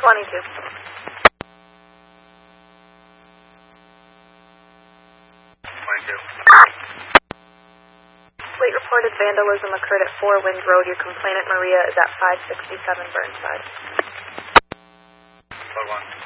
22. Fleet reported vandalism occurred at 4 Wind Road. Your complainant, Maria, is at 567 Burnside. Plug 1.